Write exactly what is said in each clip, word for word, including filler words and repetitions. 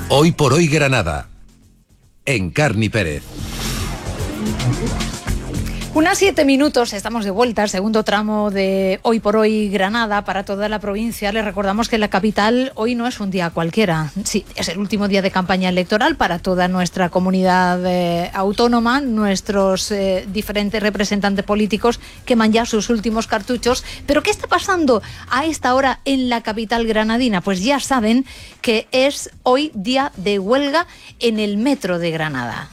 Hoy por hoy Granada. Encarni Pérez. Unas siete minutos, estamos de vuelta al segundo tramo de Hoy por Hoy Granada para toda la provincia. Les recordamos que la capital hoy no es un día cualquiera. Sí, es el último día de campaña electoral para toda nuestra comunidad eh, autónoma. Nuestros eh, diferentes representantes políticos queman ya sus últimos cartuchos. Pero ¿qué está pasando a esta hora en la capital granadina? Pues ya saben que es hoy día de huelga en el metro de Granada.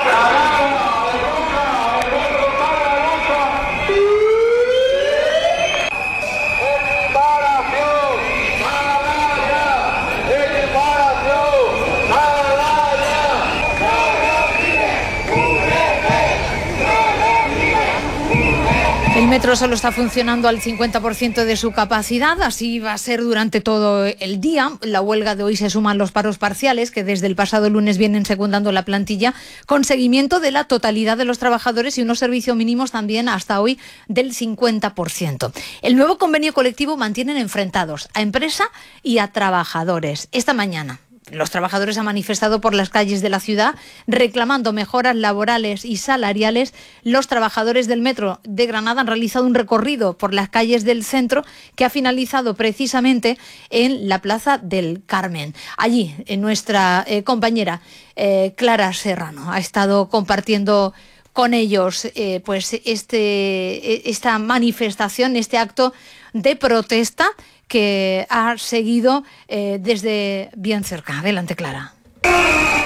El metro solo está funcionando al cincuenta por ciento de su capacidad, así va a ser durante todo el día. La huelga de hoy se suman los paros parciales que desde el pasado lunes vienen secundando la plantilla con seguimiento de la totalidad de los trabajadores y unos servicios mínimos también hasta hoy del cincuenta por ciento. El nuevo convenio colectivo mantienen enfrentados a empresa y a trabajadores. Esta mañana los trabajadores han manifestado por las calles de la ciudad reclamando mejoras laborales y salariales. Los trabajadores del metro de Granada han realizado un recorrido por las calles del centro que ha finalizado precisamente en la Plaza del Carmen. Allí, en nuestra eh, compañera eh, Clara Serrano ha estado compartiendo con ellos eh, pues este, esta manifestación, este acto de protesta que ha seguido eh, desde bien cerca. Adelante, Clara.